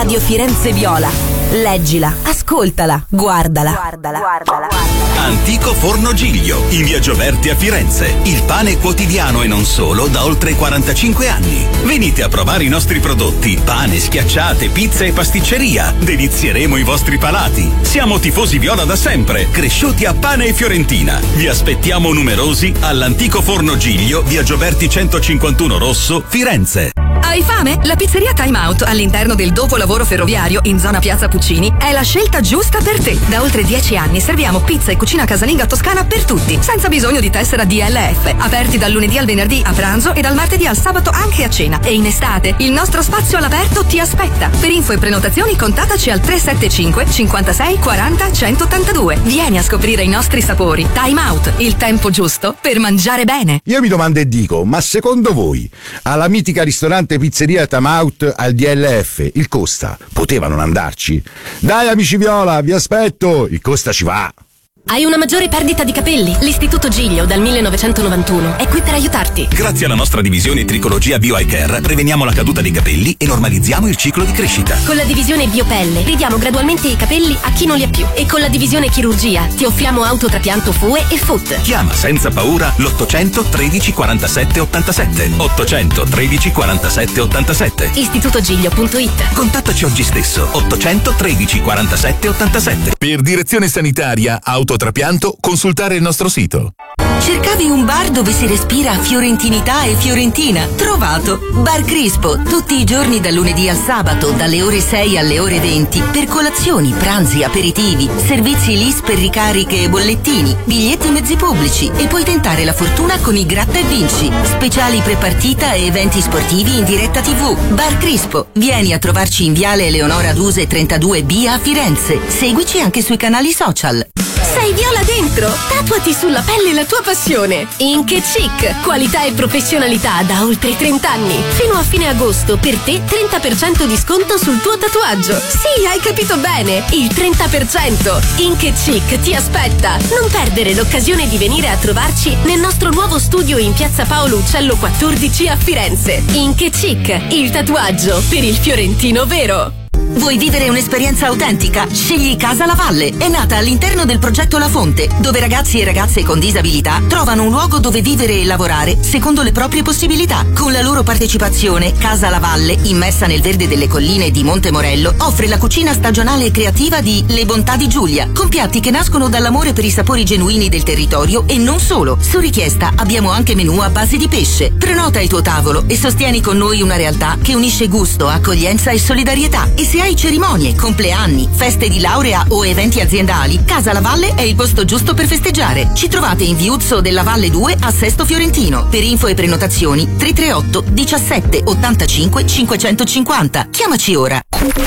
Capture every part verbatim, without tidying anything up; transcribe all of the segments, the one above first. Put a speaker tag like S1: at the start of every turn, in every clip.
S1: Radio Firenze Viola. Leggila, ascoltala, guardala. Guardala, guardala.
S2: Antico Forno Giglio, in via Gioberti a Firenze. Il pane quotidiano e non solo da oltre quarantacinque anni. Venite a provare i nostri prodotti: pane, schiacciate, pizza e pasticceria. Delizieremo i vostri palati. Siamo tifosi viola da sempre, cresciuti a pane e fiorentina. Vi aspettiamo numerosi all'Antico Forno Giglio, via Gioberti centocinquantuno Rosso, Firenze.
S3: Hai fame? La pizzeria Time Out all'interno del dopolavoro ferroviario in zona Piazza Puccini è la scelta giusta per te. Da oltre dieci anni serviamo pizza e cucina casalinga toscana per tutti, senza bisogno di tessera D L F. Aperti dal lunedì al venerdì a pranzo e dal martedì al sabato anche a cena. E in estate il nostro spazio all'aperto ti aspetta. Per info e prenotazioni contattaci al tre sette cinque cinquantasei quaranta centottantadue. Vieni a scoprire i nostri sapori. Time Out, il tempo giusto per mangiare bene.
S4: Io mi domando e dico, ma secondo voi alla mitica ristorante pizzeria Time Out al D L F il Costa poteva non andarci? Dai amici viola, vi aspetto, il Costa ci va.
S5: Hai una maggiore perdita di capelli? L'Istituto Giglio dal millenovecentonovantuno è qui per aiutarti.
S2: Grazie alla nostra divisione Tricologia Bio Eye Care preveniamo la caduta dei capelli e normalizziamo il ciclo di crescita.
S5: Con la divisione Biopelle ridiamo gradualmente i capelli a chi non li ha più. E con la divisione Chirurgia ti offriamo autotrapianto F U E e F U T.
S2: Chiama senza paura l'ottocento tredici quarantasette ottantasette. ottocento tredici quarantasette ottantasette.
S5: istituto giglio punto it.
S2: Contattaci oggi stesso. ottocento tredici quarantasette ottantasette.
S6: Per direzione sanitaria, autotrapianto, consultare il nostro sito.
S1: Cercavi un bar dove si respira fiorentinità e fiorentina? Trovato! Bar Crispo, tutti i giorni dal lunedì al sabato, dalle ore sei alle ore venti, per colazioni, pranzi, aperitivi, servizi L I S per ricariche e bollettini, biglietti mezzi pubblici e puoi tentare la fortuna con i Gratta e Vinci, speciali prepartita e eventi sportivi in diretta tivù. Bar Crispo, vieni a trovarci in Viale Eleonora Duse trentadue B a Firenze. Seguici anche sui canali social.
S5: Sei viola dentro? Tatuati sulla pelle la tua passione. Ink e Chic, qualità e professionalità da oltre trenta anni. Fino a fine agosto per te trenta per cento di sconto sul tuo tatuaggio. Sì, hai capito bene, il trenta per cento. Ink e Chic ti aspetta. Non perdere l'occasione di venire a trovarci nel nostro nuovo studio in piazza Paolo Uccello quattordici a Firenze. Ink e Chic, il tatuaggio per il fiorentino vero.
S1: Vuoi vivere un'esperienza autentica? Scegli Casa La Valle. È nata all'interno del progetto La Fonte, dove ragazzi e ragazze con disabilità trovano un luogo dove vivere e lavorare secondo le proprie possibilità. Con la loro partecipazione, Casa La Valle, immersa nel verde delle colline di Monte Morello, offre la cucina stagionale e creativa di Le Bontà di Giulia, con piatti che nascono dall'amore per i sapori genuini del territorio e non solo. Su richiesta abbiamo anche menù a base di pesce. Prenota il tuo tavolo e sostieni con noi una realtà che unisce gusto, accoglienza e solidarietà. E se hai cerimonie, compleanni, feste di laurea o eventi aziendali, Casa La Valle è il posto giusto per festeggiare. Ci trovate in Viuzzo della Valle due a Sesto Fiorentino. Per info e prenotazioni tre tre otto diciassette ottantacinque cinquecentocinquanta. Chiamaci ora.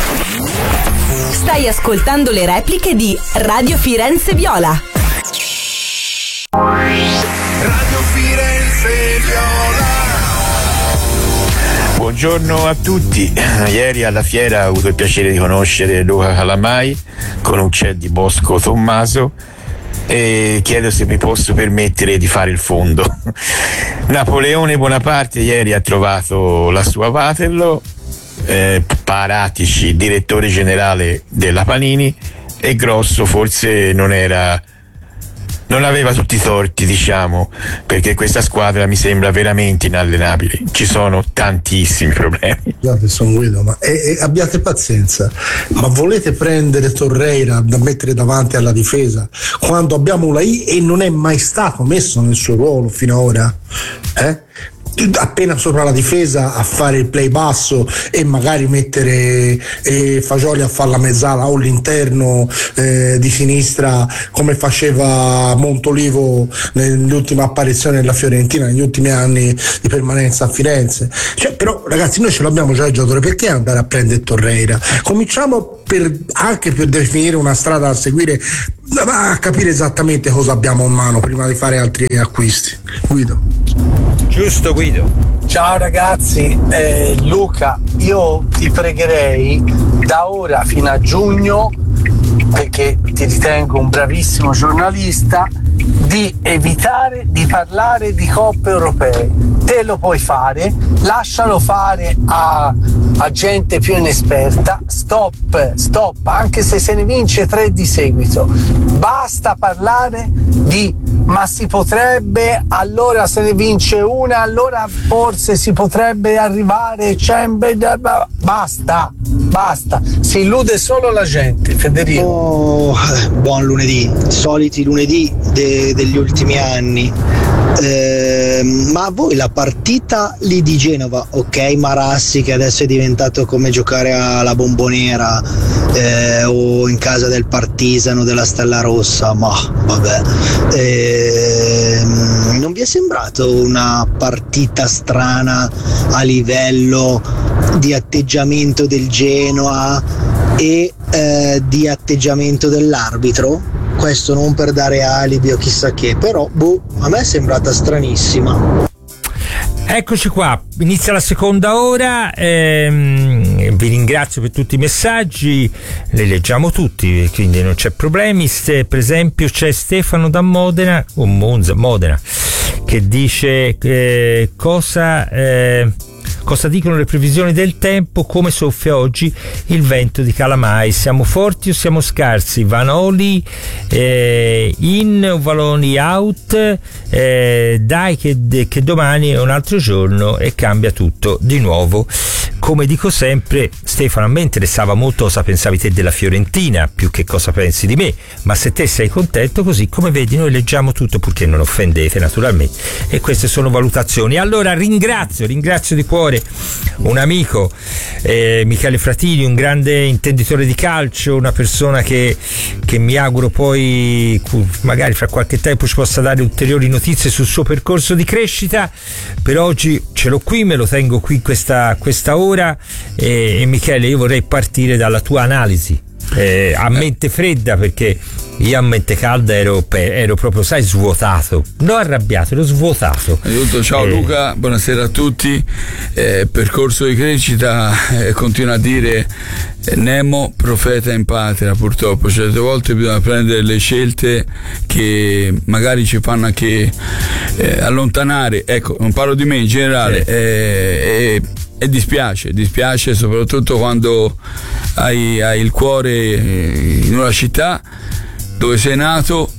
S1: Stai ascoltando le repliche di Radio Firenze Viola.
S7: Radio Firenze Viola.
S8: Buongiorno a tutti. Ieri alla fiera ho avuto il piacere di conoscere Luca Calamai con Uccel di Bosco Tommaso e chiedo se mi posso permettere di fare il fondo. Napoleone Bonaparte ieri ha trovato la sua Waterloo, eh, Paratici, direttore generale della Panini, e Grosso forse non era non aveva tutti i torti, diciamo, perché questa squadra mi sembra veramente inallenabile. Ci sono tantissimi problemi.
S9: Scusate, sono Guido, ma e, e abbiate pazienza, ma volete prendere Torreira da mettere davanti alla difesa quando abbiamo la I e non è mai stato messo nel suo ruolo fino ad ora? Eh? Appena sopra la difesa a fare il play basso e magari mettere eh, Fagioli a fare la mezzala o l'interno eh, di sinistra come faceva Montolivo nell'ultima apparizione della Fiorentina negli ultimi anni di permanenza a Firenze. Cioè, però ragazzi, noi ce l'abbiamo già il giocatore, perché andare a prendere Torreira? Cominciamo per, anche per definire una strada da seguire, a capire esattamente cosa abbiamo in mano prima di fare altri acquisti. Guido.
S10: Giusto Guido.
S11: Ciao ragazzi, eh, Luca, io ti pregherei da ora fino a giugno, perché ti ritengo un bravissimo giornalista, di evitare di parlare di coppe europee. Te lo puoi fare, lascialo fare a, a gente più inesperta. Stop, stop, anche se se ne vince tre di seguito. Basta parlare di ma si potrebbe, allora se ne vince una, allora forse si potrebbe arrivare, cioè, basta, basta, si illude solo la gente. Federico.
S12: Oh, buon lunedì, soliti lunedì de- degli ultimi anni. Eh, ma a voi la partita lì di Genova, ok, Marassi che adesso è diventato come giocare alla Bombonera eh, o in casa del Partisano della Stella Rossa, ma vabbè, eh, non vi è sembrato una partita strana a livello di atteggiamento del Genoa e eh, di atteggiamento dell'arbitro? Questo non per dare alibi o chissà che, però boh, a me è sembrata stranissima.
S13: Eccoci qua, inizia la seconda ora, ehm, vi ringrazio per tutti i messaggi, li leggiamo tutti, quindi non c'è problemi. Se, per esempio c'è Stefano da Modena, o Monza, Modena, che dice eh, cosa... Eh, Cosa dicono le previsioni del tempo? Come soffia oggi il vento di Calamai? Siamo forti o siamo scarsi? Vanoli eh, in o Valoni out? Eh, dai che, che domani è un altro giorno e cambia tutto di nuovo. Come dico sempre, Stefano, a me interessava molto cosa pensavi te della Fiorentina più che cosa pensi di me, ma se te sei contento, così come vedi noi leggiamo tutto, purché non offendete naturalmente, e queste sono valutazioni. Allora ringrazio, ringrazio di cuore un amico, eh, Michele Fratini, un grande intenditore di calcio, una persona che, che mi auguro poi magari fra qualche tempo ci possa dare ulteriori notizie sul suo percorso di crescita. Per oggi ce l'ho qui, me lo tengo qui questa, questa ora e, e Michele, io vorrei partire dalla tua analisi eh, a mente fredda, perché io a mente calda ero, ero proprio, sai, svuotato, non arrabbiato, ero svuotato.
S14: Aiuto, ciao eh. Luca, buonasera a tutti. Eh, percorso di crescita, eh, continua a dire eh, Nemo profeta in patria, purtroppo certe volte bisogna prendere le scelte che magari ci fanno anche eh, allontanare, ecco, non parlo di me in generale, sì. eh, eh, E dispiace, dispiace soprattutto quando hai, hai il cuore in una città dove sei nato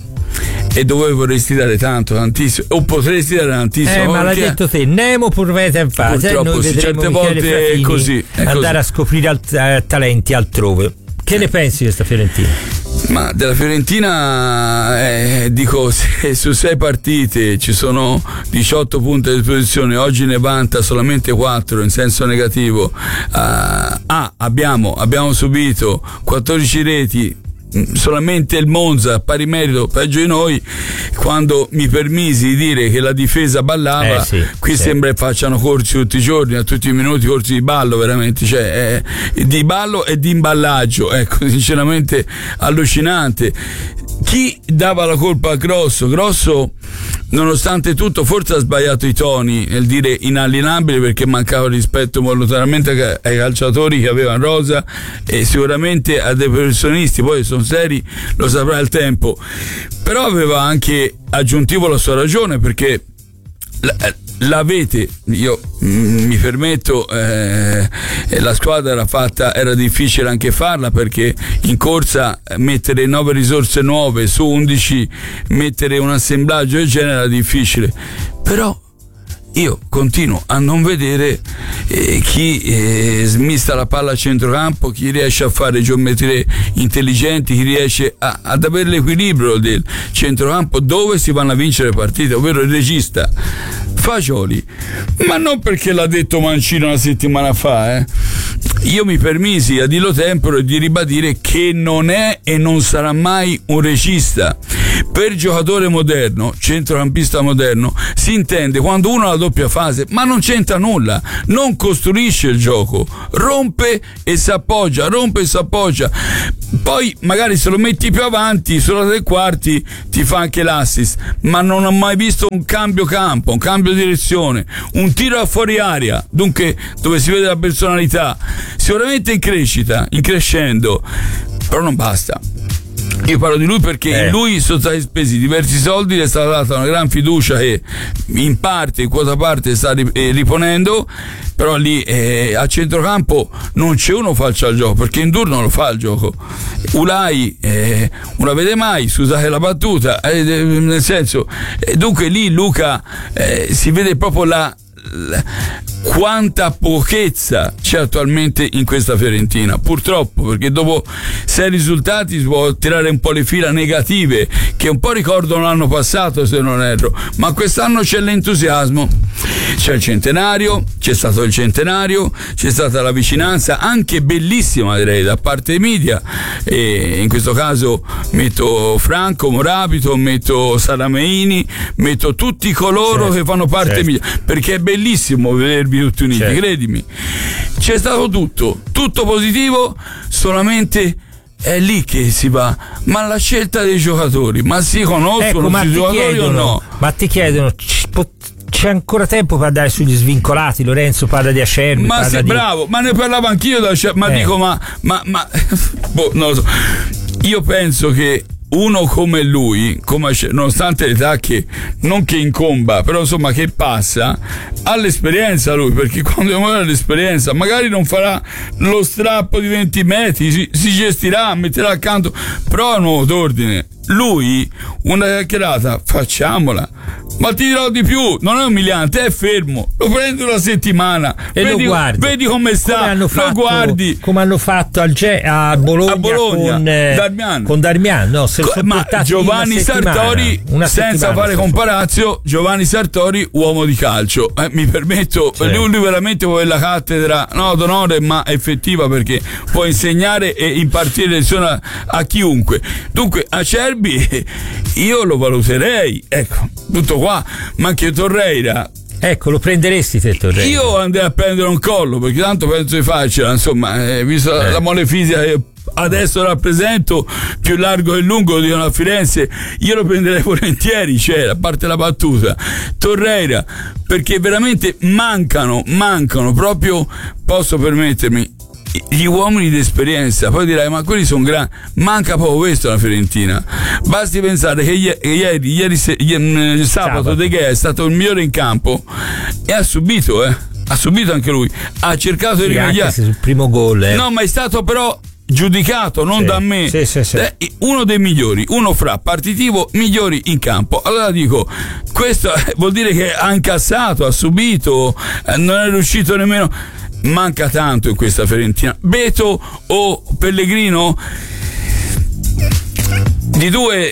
S14: e dove vorresti dare tanto, tantissimo, o potresti dare tantissimo.
S13: Eh, ma l'hai detto te, Nemo profeta in patria.
S14: Purtroppo
S13: noi
S14: sì, certe
S13: Michele
S14: volte
S13: Fratini
S14: è così, è
S13: andare
S14: così.
S13: a scoprire alt- eh, talenti altrove. Che ne pensi di questa Fiorentina?
S14: Ma della Fiorentina eh, dico, se su sei partite ci sono diciotto punti a disposizione, oggi ne vanta solamente quattro in senso negativo. Ah, ah abbiamo, abbiamo subito quattordici reti, solamente il Monza pari merito peggio di noi. Quando mi permisi di dire che la difesa ballava,
S13: eh sì,
S14: qui
S13: sì.
S14: sembra che facciano corsi tutti i giorni, a tutti i minuti corsi di ballo, veramente, cioè eh, di ballo e di imballaggio, ecco, sinceramente allucinante. Chi dava la colpa a Grosso? Grosso, nonostante tutto, forse ha sbagliato i toni nel dire inalienabile, perché mancava rispetto volontariamente ai calciatori che avevano rosa e sicuramente a dei professionisti, poi sono seri, lo saprà il tempo. Però aveva anche aggiuntivo la sua ragione, perché l'avete, io mm, mi permetto, eh, la squadra era fatta, era difficile anche farla, perché in corsa mettere nove risorse nuove su undici, mettere un assemblaggio del genere era difficile. Però io continuo a non vedere eh, chi eh, smista la palla a centrocampo, chi riesce a fare geometrie intelligenti, chi riesce a, ad avere l'equilibrio del centrocampo dove si vanno a vincere le partite, ovvero il regista Fagioli. Ma non perché l'ha detto Mancino una settimana fa, eh. Io mi permisi a dirlo temporo e di ribadire che non è e non sarà mai un regista. Per giocatore moderno, centrocampista moderno, si intende quando uno ha la doppia fase, ma non c'entra nulla, non costruisce il gioco, rompe e si appoggia, rompe e si appoggia. Poi magari se lo metti più avanti, sulla tre quarti, ti fa anche l'assist, ma non ho mai visto un cambio campo, un cambio direzione, un tiro a fuori aria, dunque dove si vede la personalità. Sicuramente in crescita, in crescendo, però non basta. Io parlo di lui perché
S13: Eh.
S14: in lui sono stati spesi diversi soldi, gli è stata data una gran fiducia che in parte, in quota parte sta ri- eh, riponendo, però lì eh, a centrocampo non c'è uno faccia al gioco, perché Ndour non lo fa il gioco. Ulai eh, non la vede mai, scusate la battuta, eh, eh, nel senso, eh, dunque lì Luca eh, si vede proprio la quanta pochezza c'è attualmente in questa Fiorentina, purtroppo, perché dopo sei risultati si può tirare un po' le fila negative che un po' ricordano l'anno passato, se non erro, ma quest'anno c'è l'entusiasmo, c'è il centenario, c'è stato il centenario, c'è stata la vicinanza anche bellissima, direi, da parte dei media, e in questo caso metto Franco Morabito, metto Salameini, metto tutti coloro
S13: Certo,
S14: che fanno parte
S13: certo.
S14: dei media, perché è bellissimo vedervi tutti uniti,
S13: Certo.
S14: credimi. C'è stato tutto, tutto positivo, solamente è lì che si va. Ma la scelta dei giocatori, ma si conoscono
S13: Ecco, ma
S14: questi
S13: ti
S14: giocatori
S13: chiedono,
S14: o no?
S13: ma ti chiedono, ci pot- c'è ancora tempo per andare sugli svincolati? Lorenzo parla di Acerbi,
S14: Ma
S13: parla
S14: sei
S13: di...
S14: bravo, ma ne parlavo anch'io, da, ma
S13: Eh.
S14: dico, ma, ma, ma boh, non lo so. Io penso che uno come lui, come, nonostante l'età che non che incomba, però insomma che passa, ha l'esperienza lui, perché quando ha l'esperienza magari non farà lo strappo di venti metri, si, si gestirà, metterà accanto, però a nuovo d'ordine. Lui una chiacchierata facciamola, ma ti dirò di più, non è umiliante, è fermo, lo prendi una settimana
S13: E
S14: vedi,
S13: lo guardi,
S14: vedi come sta,
S13: come hanno
S14: lo
S13: fatto,
S14: guardi
S13: come hanno fatto al Ge- a, Bologna
S14: a Bologna,
S13: con eh,
S14: Darmian.
S13: con Darmian, no, se lo sono
S14: ma
S13: portati
S14: Giovanni
S13: una settimana,
S14: Sartori,
S13: una
S14: senza
S13: settimana,
S14: fare
S13: se lo-
S14: comparazio, Giovanni Sartori uomo di calcio, eh, mi permetto,
S13: Certo.
S14: lui, lui veramente vuole la cattedra, no, d'onore, ma effettiva, perché può insegnare e impartire lezioni a, a chiunque. Dunque Acerbi io lo valuterei, ecco, tutto qua, ma anche Torreira.
S13: Ecco, lo prenderesti te, Torreira?
S14: Io andrei a prendere un collo, perché tanto penso di farcela, insomma, eh, visto
S13: Eh.
S14: la mole fisica che adesso rappresento, più largo e lungo di una Firenze, io lo prenderei volentieri, cioè, a parte la battuta. Torreira, perché veramente mancano, mancano proprio, posso permettermi, gli uomini di esperienza. Poi dirai, ma quelli sono grandi, manca proprio questo alla Fiorentina. Basti pensare che ieri, ieri, ieri se, ieri sabato,
S13: Sabato.
S14: De Gea è stato il migliore in campo e ha subito, eh ha subito anche lui, ha cercato di
S13: Sì, anche
S14: rimediare.
S13: se sul primo gol, eh.
S14: No, ma è stato però giudicato, non
S13: Sì,
S14: da me.
S13: sì, sì, sì.
S14: Eh, uno dei migliori, uno fra partitivo migliori in campo. Allora dico, questo eh, vuol dire che ha incassato, ha subito, eh, non è riuscito nemmeno. Manca tanto in questa Fiorentina. Beto o Pellegrino? Di due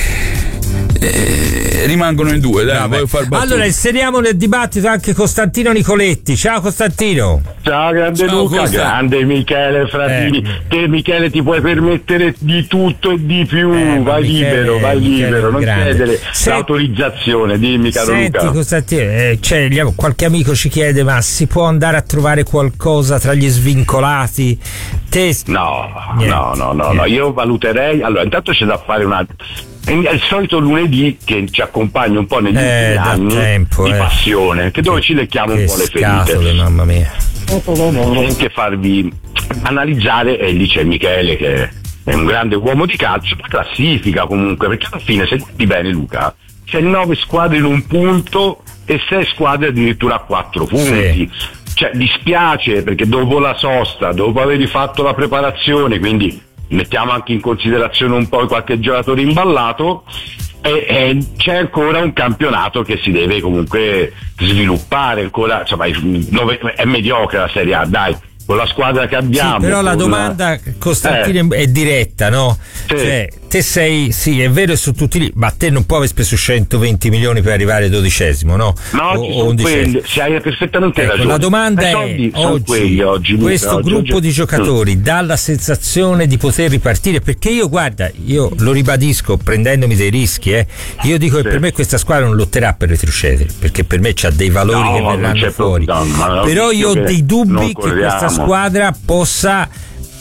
S14: eh, rimangono in due, dai, voglio far battute.
S13: Allora inseriamo nel dibattito anche Costantino Nicoletti. Ciao Costantino.
S15: Ciao grande
S13: Ciao,
S15: Luca,
S13: Costa.
S15: grande Michele Fratini.
S13: Eh.
S15: Te Michele ti puoi permettere di tutto e di più,
S13: Eh, ma
S15: vai
S13: Michele-
S15: libero, vai
S13: Michele
S15: libero,
S13: è
S15: non
S13: grande.
S15: chiedere
S13: Se-
S15: l'autorizzazione, dimmi caro
S13: Senti
S15: Luca.
S13: Costantino, eh, cioè, gli- qualche amico ci chiede, ma si può andare a trovare qualcosa tra gli svincolati? Te...
S15: No,
S13: Niente.
S15: no, no, no, no, io valuterei, allora intanto c'è da fare una... È il solito lunedì che ci accompagna un po' negli
S13: Eh, da
S15: ultimi anni
S13: tempo,
S15: di
S13: eh.
S15: passione, che dove ci lecchiamo
S13: Che
S15: un po' le
S13: scatole,
S15: ferite.
S13: mamma mia.
S15: Anche farvi analizzare, e lì c'è Michele che è un grande uomo di calcio, la classifica comunque, perché alla fine se guardi bene Luca, c'è nove squadre in un punto e sei squadre addirittura a quattro punti. Cioè dispiace perché dopo la sosta, dopo aver fatto la preparazione, quindi mettiamo anche in considerazione un po' qualche giocatore imballato, e, e c'è ancora un campionato che si deve comunque sviluppare ancora, insomma è mediocre la Serie A, dai, con la squadra che abbiamo.
S13: Sì, però la
S15: con
S13: domanda, Costantino, è diretta, no?
S15: Sì.
S13: Cioè, te sei, sì, è vero, su tutti lì, ma te non puoi aver speso centoventi milioni per arrivare dodicesimo, no?
S15: No,
S13: O-
S15: ci
S13: o
S15: sono
S13: undicesimo.
S15: quelli, se hai perfettamente
S13: Ecco,
S15: ragione.
S13: la domanda
S15: I
S13: è,
S15: soldi sono
S13: oggi,
S15: quelli oggi, Luca,
S13: questo
S15: oggi,
S13: gruppo
S15: oggi.
S13: di giocatori dà la sensazione di poter ripartire? Perché io, guarda, io lo ribadisco prendendomi dei rischi, eh, io dico che per me questa squadra non lotterà per retrocedere, perché per me c'ha dei valori
S15: No,
S13: che
S15: non
S13: verranno
S15: c'è
S13: fuori.
S15: problema, ma no,
S13: Però io ho
S15: che
S13: dei
S15: non
S13: dubbi che
S15: corriamo.
S13: questa squadra possa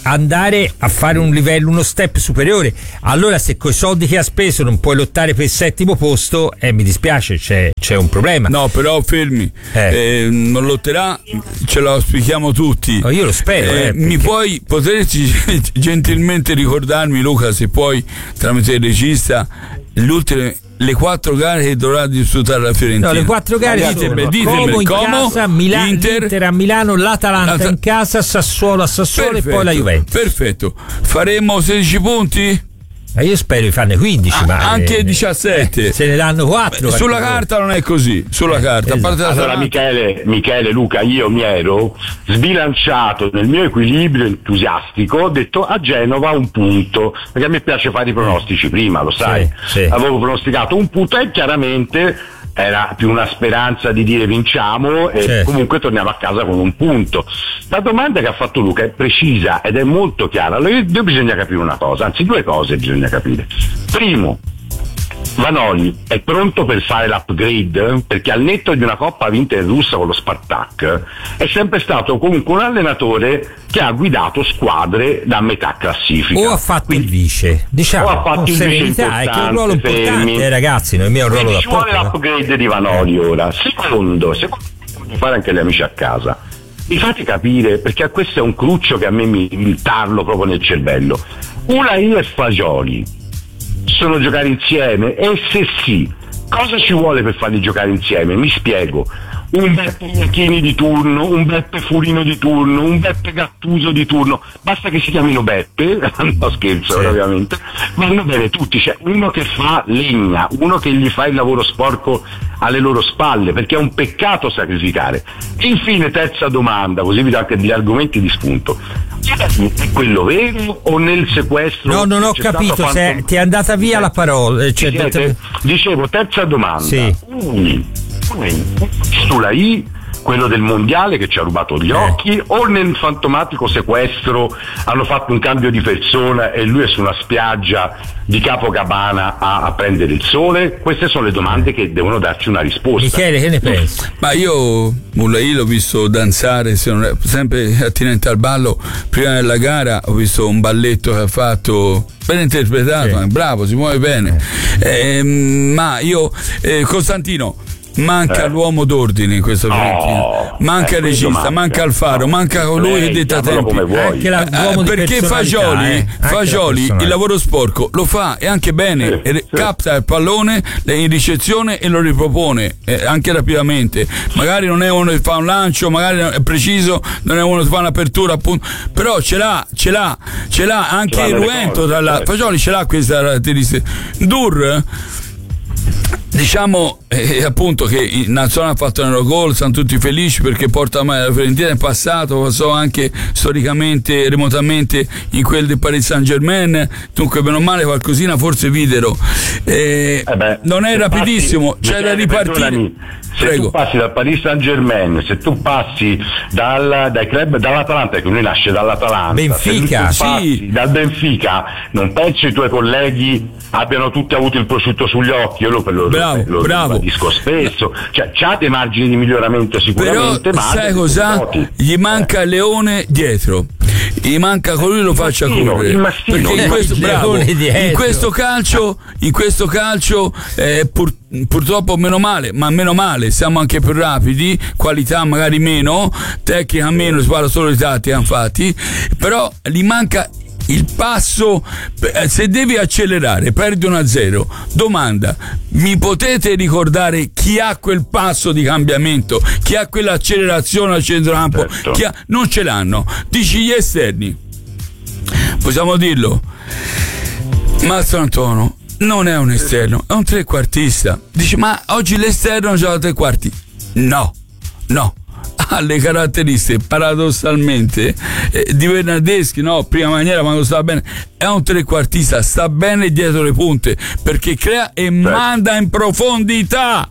S13: andare a fare un livello, uno step superiore. Allora se coi soldi che ha speso non puoi lottare per il settimo posto, eh, mi dispiace, c'è, c'è un problema.
S14: No, però fermi, eh. Eh, non lotterà, ce lo auspichiamo tutti.
S13: No, io lo spero.
S14: Eh,
S13: eh,
S14: mi puoi, potresti gentilmente ricordarmi, Luca, se puoi, tramite il regista, le ultime le quattro gare che dovrà disputare la Fiorentina?
S13: No, le quattro gare
S14: ditemi,
S13: sono
S14: ditemi,
S13: Como in
S14: Como,
S13: casa, Mila-
S14: Inter,
S13: Inter a Milano, l'Atalanta
S14: L'At-
S13: in casa, Sassuolo a Sassuolo
S14: perfetto,
S13: e poi la Juventus.
S14: Perfetto, faremo sedici punti?
S13: Ma io spero di farne quindici,
S14: ah,
S13: ma
S14: anche
S13: eh,
S14: diciassette.
S13: Eh, se ne danno quattro.
S14: Beh, sulla carta non è così, sulla
S13: eh,
S14: carta.
S13: esatto.
S14: A parte
S15: allora, Michele, Michele, Luca, io mi ero sbilanciato nel mio equilibrio entusiastico, ho detto a Genova un punto, perché a me piace fare i pronostici prima, lo sai.
S13: Sì, sì.
S15: Avevo pronosticato un punto e chiaramente era più una speranza di dire vinciamo e
S13: certo.
S15: comunque torniamo a casa con un punto. La domanda che ha fatto Luca è precisa ed è molto chiara. Allora, io bisogna capire una cosa, anzi due cose bisogna capire. Primo, Vanoli è pronto per fare l'upgrade? Perché al netto di una coppa vinta in Russia con lo Spartak è sempre stato comunque un allenatore che ha guidato squadre da metà classifica.
S13: O ha fatto il vice, diciamo,
S15: o ha fatto
S13: con
S15: il
S13: serenità,
S15: vice
S13: è che è un ruolo importante,
S15: fermi.
S13: eh, ragazzi, non è mio un ruolo da
S15: ci vuole
S13: poco.
S15: l'upgrade di Vanoli ora. Secondo, secondo devono fare anche gli amici a casa. Mi fate capire, perché questo è un cruccio che a me mi, mi tarlo proprio nel cervello. Unai e Fagioli sono giocare insieme? E se sì, cosa ci vuole per farli giocare insieme? Mi spiego. Un Beppe Iachini di turno, un Beppe Furino di turno, un Beppe Gattuso di turno, basta che si chiamino Beppe, no scherzo sì. ovviamente, vanno bene tutti, c'è uno che fa legna, uno che gli fa il lavoro sporco alle loro spalle, perché è un peccato sacrificare. Infine, terza domanda, così vi do anche degli argomenti di spunto. È quello vero o nel sequestro?
S13: No, non ho capito, quanto... se ti è andata via la parola. Cioè,
S15: siete... Dicevo, terza domanda.
S13: Sì.
S15: Mm. Sulla I, quello del mondiale che ci ha rubato gli occhi, eh. o nel fantomatico sequestro hanno fatto un cambio di persona e lui è su una spiaggia di Capocabana a, a prendere il sole? Queste sono le domande che devono darci una risposta.
S13: Michele, che ne pensi?
S14: Ma io Mulai l'ho visto danzare, se non è, sempre attinente al ballo. Prima della gara ho visto un balletto che ha fatto ben interpretato, sì. bravo, si muove bene. Eh. Eh, ma io eh, Costantino, manca eh. l'uomo d'ordine in questa Fiorentina, oh, manca il regista, manca, manca Alfaro, manca colui che detta tempi,
S13: anche la,
S14: eh, perché Fagioli,
S13: eh,
S14: Fagioli il lavoro sporco lo fa e anche bene,
S15: sì,
S14: e
S15: sì.
S14: capta il pallone in ricezione e lo ripropone eh, anche rapidamente. Magari non è uno che fa un lancio, magari è preciso, non è uno che fa un'apertura appunto, però ce l'ha, ce l'ha, ce l'ha anche il Ruento, tra Fagioli ce l'ha questa caratteristica. Dur, diciamo eh, appunto che in nazionale ha fatto un Eurogol, sono tutti felici perché porta mai la Fiorentina in passato, passò anche storicamente remotamente in quel di Paris Saint Germain, dunque meno male qualcosina forse videro, eh, eh beh, non è rapidissimo, passi, c'è da ripartire.
S15: Se
S14: Prego.
S15: tu passi dal Paris Saint Germain, se tu passi dal, dai club dall'Atalanta, che lui nasce dall'Atalanta,
S13: Benfica,
S15: se tu passi
S14: sì.
S15: dal Benfica, non penso i tuoi colleghi abbiano tutti avuto il prosciutto sugli occhi, io lo, lo,
S14: bravo,
S15: lo, lo
S14: bravo.
S15: ribadisco spesso, cioè c'ha dei margini di miglioramento sicuramente,
S14: però
S15: ma
S14: sai cosa? Gli manca eh. Leone dietro, gli manca colui che lo faccia
S15: mastino,
S14: correre,
S15: il mastino,
S14: perché in questo, bravo, in questo calcio in questo calcio eh, pur, purtroppo meno male, ma meno male siamo anche più rapidi, qualità magari meno, tecnica meno, si parla solo di tattica infatti, però gli manca il passo. Se devi accelerare, perdi uno a zero. Domanda: mi potete ricordare chi ha quel passo di cambiamento, chi ha quell'accelerazione al centrocampo?
S15: Certo.
S14: Chi ha... non ce l'hanno. Dici gli esterni, possiamo dirlo, Mastro Antonio non è un esterno, è un trequartista. Dici, ma oggi l'esterno gioca tre quarti? No, no. Ha le caratteristiche paradossalmente eh, di Bernardeschi, no? Prima maniera quando stava bene, è un trequartista, sta bene dietro le punte perché crea e Beh. manda in profondità.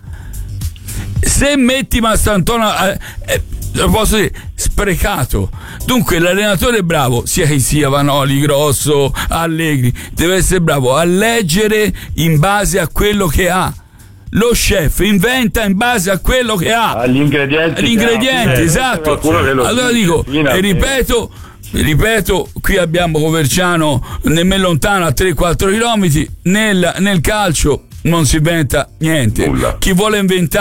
S14: Se metti Mastrantonio eh, eh, lo posso dire, sprecato. Dunque l'allenatore è bravo, sia che sia Vanoli, Grosso, Allegri, deve essere bravo a leggere in base a quello che ha. Lo chef inventa in base a quello che ha,
S15: agli ingredienti,
S14: agli ingredienti, esatto. Allora dico e ripeto, ripeto, qui abbiamo Coverciano nemmeno lontano a tre quattro chilometri. Nel, nel calcio non si inventa niente.
S15: Nulla.
S14: Chi vuole inventare